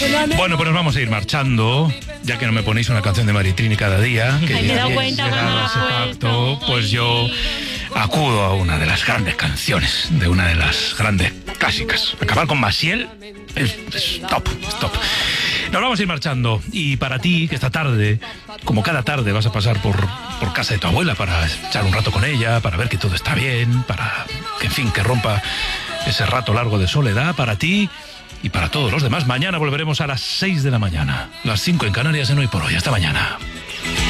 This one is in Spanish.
Bueno, pues nos vamos a ir marchando, ya que no me ponéis una canción de Maritrini cada día. Que me he dado ya cuenta llegado cuando a ese la has pacto, puesto. pues yo acudo a una de las grandes canciones, de una de las grandes clásicas. Acabar con Maciel es top, es top. Nos vamos a ir marchando, y para ti, que esta tarde, como cada tarde, vas a pasar por casa de tu abuela para echar un rato con ella, para ver que todo está bien, para que, en fin, que rompa ese rato largo de soledad, para ti y para todos los demás. Mañana volveremos a las 6 de la mañana, las 5 en Canarias en Hoy por Hoy. Hasta mañana.